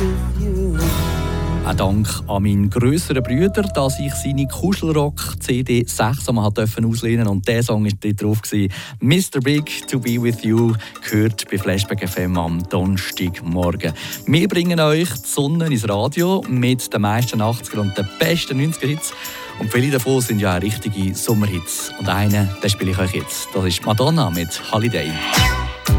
Ein Dank an meinen grösseren Bruder, dass ich seine Kuschelrock-CD 6 einmal auslehnen und der Song war dort drauf. «Mr. Big, To Be With You», gehört bei Flashback FM am Donnerstagmorgen. Wir bringen euch die Sonne ins Radio mit den meisten 80er und den besten 90er-Hits. Und viele davon sind ja auch richtige Sommerhits. Und einen, den spiele ich euch jetzt. Das ist Madonna mit «Holiday».